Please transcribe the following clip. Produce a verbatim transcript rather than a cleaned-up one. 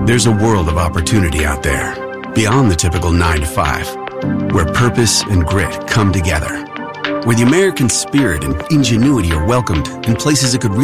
There's a world of opportunity out there, beyond the typical nine to five, where purpose and grit come together, where the American spirit and ingenuity are welcomed in places that could really